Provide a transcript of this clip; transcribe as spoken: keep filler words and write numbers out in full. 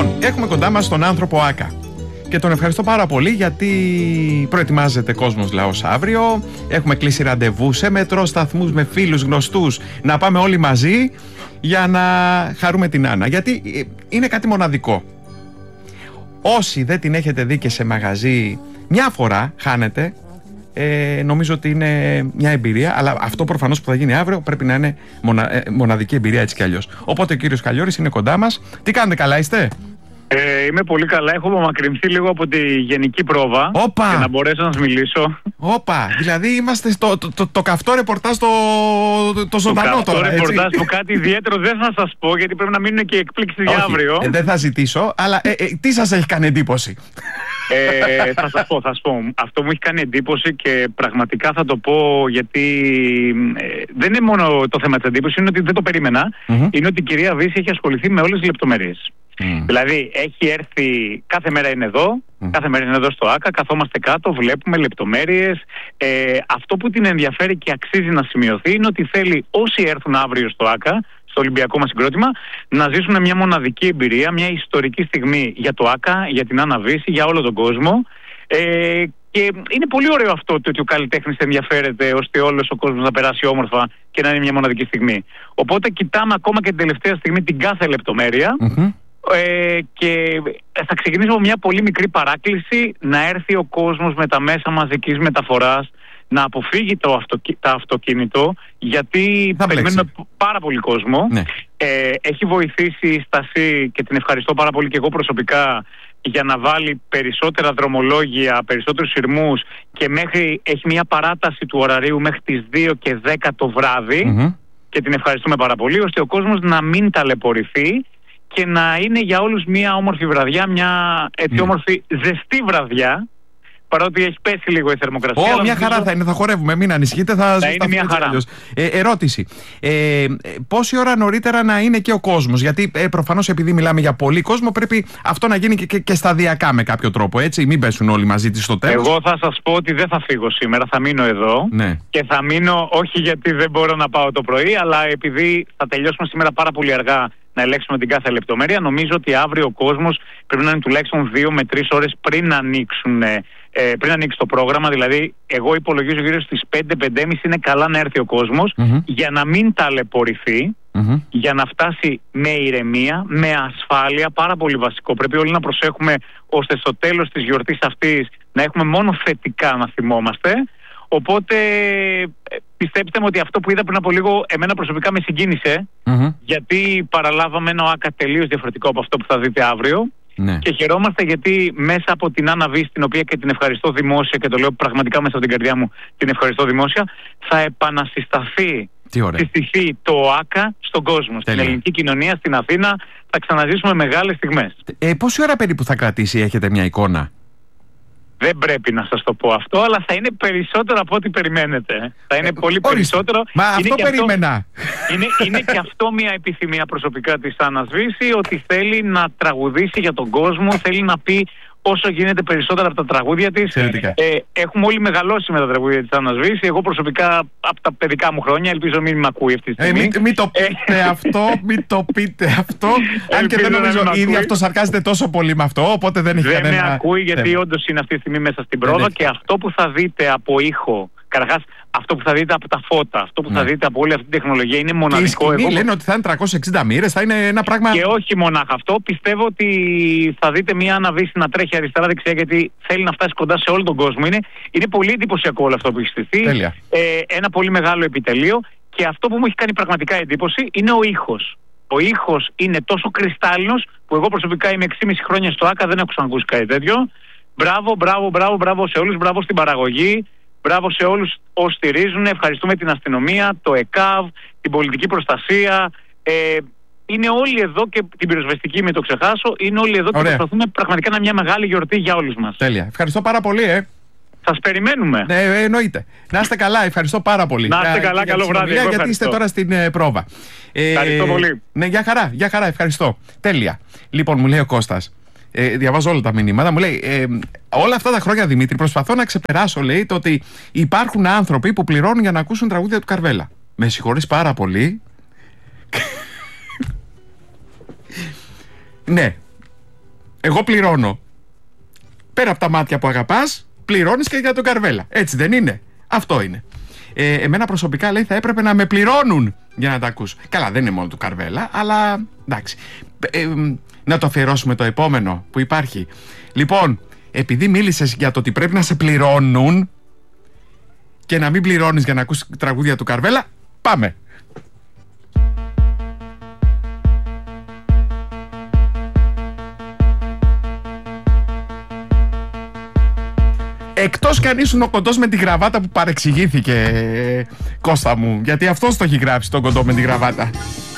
Λοιπόν, έχουμε κοντά μας τον άνθρωπο Άκα. Και τον ευχαριστώ πάρα πολύ γιατί προετοιμάζεται κόσμος λαός αύριο. Έχουμε κλείσει ραντεβού σε μετρό, σταθμούς, με φίλους, γνωστούς. Να πάμε όλοι μαζί για να χαρούμε την Άννα. Γιατί είναι κάτι μοναδικό. Όσοι δεν την έχετε δει και σε μαγαζί μια φορά, χάνετε. Ε, νομίζω ότι είναι μια εμπειρία, αλλά αυτό προφανώς που θα γίνει αύριο πρέπει να είναι μονα, ε, μοναδική εμπειρία έτσι κι αλλιώς. Οπότε ο κύριος Καλλιώρης είναι κοντά μας. Τι κάνετε, καλά είστε? Ε, είμαι πολύ καλά. Έχω απομακρυνθεί λίγο από τη γενική πρόβα. Όπα. Για να μπορέσω να σας μιλήσω. Όπα, δηλαδή είμαστε στο το, το, το καυτό ρεπορτάζ το, το, το ζωντανό τώρα. Το ρεπορτάζ που κάτι ιδιαίτερο δεν θα σας πω, γιατί πρέπει να μείνουν και εκπλήξεις για αύριο. Ε, δεν θα ζητήσω, αλλά ε, ε, τι σας έχει κάνει εντύπωση? Ε, θα σας πω, θα σας πω. Αυτό μου έχει κάνει εντύπωση και πραγματικά θα το πω γιατί ε, δεν είναι μόνο το θέμα της εντύπωσης, είναι ότι δεν το περίμενα. Mm-hmm. Είναι ότι η κυρία Βύση έχει ασχοληθεί με όλες τις λεπτομέρειες. Mm. Δηλαδή έχει έρθει, κάθε μέρα είναι εδώ, mm. κάθε μέρα είναι εδώ στο Άκα, καθόμαστε κάτω, βλέπουμε λεπτομέρειες. Ε, αυτό που την ενδιαφέρει και αξίζει να σημειωθεί είναι ότι θέλει όσοι έρθουν αύριο στο Άκα, στο Ολυμπιακό μας συγκρότημα, να ζήσουν μια μοναδική εμπειρία, μια ιστορική στιγμή για το Άκα, για την Άννα Βύση, για όλο τον κόσμο. Ε, και είναι πολύ ωραίο αυτό το ότι ο καλλιτέχνης ενδιαφέρεται ώστε όλος ο κόσμος να περάσει όμορφα και να είναι μια μοναδική στιγμή. Οπότε κοιτάμε ακόμα και την τελευταία στιγμή την κάθε λεπτομέρεια. Mm-hmm. Ε, και θα ξεκινήσω από μια πολύ μικρή παράκληση, να έρθει ο κόσμος με τα μέσα μαζικής μεταφοράς, να αποφύγει το αυτοκι... τα αυτοκίνητο, γιατί θα περιμένουμε πλέξει. πάρα πολύ κόσμο. Ναι. Ε, έχει βοηθήσει η Στασή και την ευχαριστώ πάρα πολύ και εγώ προσωπικά για να βάλει περισσότερα δρομολόγια, περισσότερους σειρμούς και μέχρι, έχει μια παράταση του ωραρίου μέχρι τις δύο και δέκα το βράδυ mm-hmm. και την ευχαριστούμε πάρα πολύ, ώστε ο κόσμος να μην ταλαιπωρηθεί και να είναι για όλους μια όμορφη βραδιά, μια έτσι yeah. όμορφη ζεστή βραδιά, παρότι έχει πέσει λίγο η θερμοκρασία. Ω, oh, μια χαρά θα είναι, θα χορεύουμε, μην ανησυχείτε, θα, θα είναι μια χαρά. Ε, ερώτηση, ε, πόση ώρα νωρίτερα να είναι και ο κόσμος? Γιατί ε, προφανώς επειδή μιλάμε για πολύ κόσμο πρέπει αυτό να γίνει και, και, και σταδιακά με κάποιο τρόπο, έτσι, μην πέσουν όλοι μαζί της στο τέλος. Εγώ θα σας πω ότι δεν θα φύγω σήμερα, θα μείνω εδώ ναι. και θα μείνω όχι γιατί δεν μπορώ να πάω το πρωί, αλλά επειδή θα τελειώσουμε σήμερα πάρα πολύ αργά να ελέγξουμε την κάθε λεπτομέρεια. Νομίζω ότι αύριο ο κόσμος πρέπει να είναι τουλάχιστον δύο με τρεις ώρες πριν ανοίξουν, ε, πριν ανοίξει το πρόγραμμα. Δηλαδή, εγώ υπολογίζω γύρω στις πέντε με πέντε και μισή είναι καλά να έρθει ο κόσμος mm-hmm. για να μην ταλαιπωρηθεί, mm-hmm. για να φτάσει με ηρεμία, με ασφάλεια. Πάρα πολύ βασικό. Πρέπει όλοι να προσέχουμε ώστε στο τέλος της γιορτής αυτής να έχουμε μόνο θετικά να θυμόμαστε. Οπότε πιστέψτε μου ότι αυτό που είδα πριν από λίγο εμένα προσωπικά με συγκίνησε mm-hmm. γιατί παραλάβαμε ένα Άκα τελείως διαφορετικό από αυτό που θα δείτε αύριο ναι. και χαιρόμαστε γιατί μέσα από την Άννα Βύση, την οποία και την ευχαριστώ δημόσια και το λέω πραγματικά μέσα από την καρδιά μου, την ευχαριστώ δημόσια, θα επανασυσταθεί στη στοιχή το Άκα στον κόσμο, Τέλεια. στην ελληνική κοινωνία, στην Αθήνα, θα ξαναζήσουμε μεγάλες στιγμές. Ε, πόση ώρα περίπου θα κρατήσει, έχετε μια εικόνα? Δεν πρέπει να σας το πω αυτό, αλλά θα είναι περισσότερο από ό,τι περιμένετε. Θα είναι πολύ Ορίστε. περισσότερο. Μα είναι αυτό περίμενα. Αυτό, είναι, είναι και αυτό μια επιθυμία προσωπικά της Άννας Βύση, ότι θέλει να τραγουδήσει για τον κόσμο, θέλει να πει όσο γίνεται περισσότερα από τα τραγούδια της. Ε, έχουμε όλοι μεγαλώσει με τα τραγούδια της Άννας Βύση. Εγώ προσωπικά από τα παιδικά μου χρόνια, ελπίζω μην με ακούει αυτή τη στιγμή. Ε, μην, μην το πείτε αυτό, μην το πείτε αυτό. Αν και δεν νομίζω ήδη αυτό σαρκάζεται τόσο πολύ με αυτό, οπότε δεν έχει δεν κανένα. Δεν με ακούει γιατί θέμα. όντως είναι αυτή τη στιγμή μέσα στην πρόβα και αυτό που θα δείτε από ήχο, καταρχάς αυτό που θα δείτε από τα φώτα, αυτό που ναι. θα δείτε από όλη αυτή την τεχνολογία είναι μοναδικό. Και οι σκηνή εγώ... λένε ότι θα είναι τριακόσιες εξήντα μοίρες, θα είναι ένα πράγμα. Και όχι μονάχα αυτό. Πιστεύω ότι θα δείτε μια Άννα Βύση να τρέχει αριστερά-δεξιά γιατί θέλει να φτάσει κοντά σε όλο τον κόσμο. Είναι, είναι πολύ εντυπωσιακό όλο αυτό που έχει στηθεί. Ε, ένα πολύ μεγάλο επιτελείο. Και αυτό που μου έχει κάνει πραγματικά εντύπωση είναι ο ήχος. Ο ήχος είναι τόσο κρυστάλλινος που εγώ προσωπικά είμαι έξι και μισό χρόνια στο Άκα, δεν έχω ξανακούσει κάτι τέτοιο. Μπράβο, μπράβο, μπράβο, μπράβο σε όλους, μπράβο στην παραγωγή. Μπράβο σε όλους όσοι στηρίζουν. Ευχαριστούμε την αστυνομία, το ΕΚΑΒ, την πολιτική προστασία. Ε, είναι όλοι εδώ και την πυροσβεστική, μην το ξεχάσω. Είναι όλοι εδώ Ωραία. και προσπαθούμε πραγματικά να είναι μια μεγάλη γιορτή για όλους μας. Τέλεια. Ευχαριστώ πάρα πολύ, ε. Σας περιμένουμε. Ναι, ε, εννοείται. Να είστε καλά, ευχαριστώ πάρα πολύ. Να είστε καλά, καλό βράδυ. Γιατί ευχαριστώ. είστε τώρα στην ε, πρόβα. Ευχαριστώ ε, πολύ. Ναι, για χαρά, για χαρά, ευχαριστώ. Τέλεια. Λοιπόν, μου λέει ο Κώστας. Ε, διαβάζω όλα τα μηνύματα. Μου λέει, ε, όλα αυτά τα χρόνια, Δημήτρη, προσπαθώ να ξεπεράσω, λέει, το ότι υπάρχουν άνθρωποι που πληρώνουν για να ακούσουν τραγούδια του Καρβέλα. Με συγχωρείς πάρα πολύ. Ναι. Εγώ πληρώνω. Πέρα από τα μάτια που αγαπάς, πληρώνεις και για τον Καρβέλα. Έτσι δεν είναι? Αυτό είναι. Ε, εμένα προσωπικά, λέει, θα έπρεπε να με πληρώνουν για να τα ακούς. Καλά, δεν είναι μόνο του Καρβέλα, αλλά εντάξει. Ε, να το αφιερώσουμε το επόμενο που υπάρχει. Λοιπόν, επειδή μίλησες για το ότι πρέπει να σε πληρώνουν και να μην πληρώνεις για να ακούς τραγούδια του Καρβέλα, πάμε. Εκτός κι αν ήσουν ο κοντός με τη γραβάτα που παρεξηγήθηκε, Κώστα μου, γιατί αυτός το έχει γράψει, τον κοντό με τη γραβάτα.